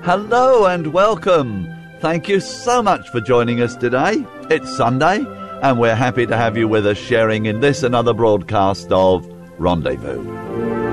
Hello and welcome. Thank you so much for joining us today. It's Sunday, and we're happy to have you with us sharing in this another broadcast of Rendezvous.